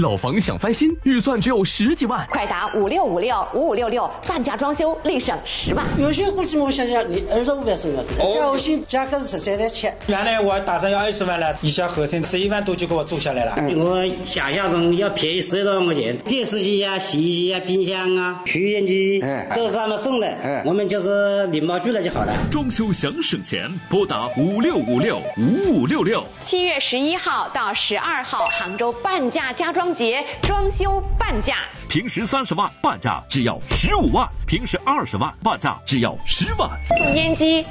老房想翻新，预算只有10几万， 快打56565566，半价装修，立省10万。 有些估计我想想，你25万送要的，加我薪价格是13.7万。 原来我打算要20万了，一下合成11万多就给我做下来了。 我想象中要便宜10多万块钱，电视机啊、洗衣机啊、冰箱啊、取烟机都是他们送的，我们就是礼貌拒了就好了。 装修想省钱，拨打56565566。 7月11号到12号，杭州半价家装节，装修半价。 平时30万，半价只要15万；平时20万，半价只要10万。 送烟机、